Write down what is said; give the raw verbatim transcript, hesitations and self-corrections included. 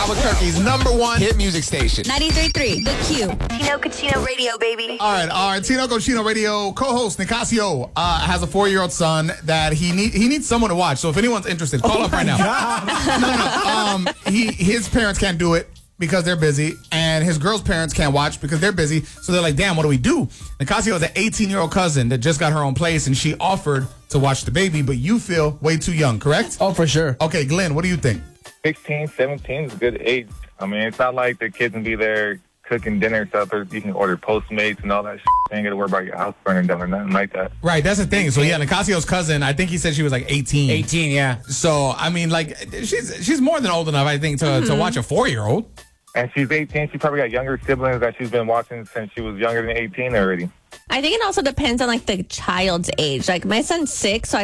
Albuquerque's number one hit music station. ninety-three point three, The Q. Tino Cochino Radio, baby. All right, our Tino Cochino Radio co-host Nicasio uh, has a four-year-old son that he need he needs someone to watch. So if anyone's interested, call Oh up right now. no, no, no. Um, he his parents can't do it because they're busy, and his girl's parents can't watch because they're busy. So they're like, damn, what do we do? Nicasio has an eighteen-year-old cousin that just got her own place, and she offered to watch the baby, but you feel way too young, correct? Oh, for sure. Okay, Glenn, what do you think? sixteen, seventeen is a good age. I mean, it's not like the kids can be there cooking dinner and stuff. Or you can order Postmates and all that shit. You ain't got to worry about your house burning down or nothing like that. Right, that's the thing. So yeah, Nicasio's cousin, I think he said she was like eighteen. eighteen, yeah. So I mean, like she's she's more than old enough, I think, to Mm-hmm. to watch a four-year-old. And she's eighteen. She probably got younger siblings that she's been watching since she was younger than eighteen already. I think it also depends on like the child's age. Like my son's six, so I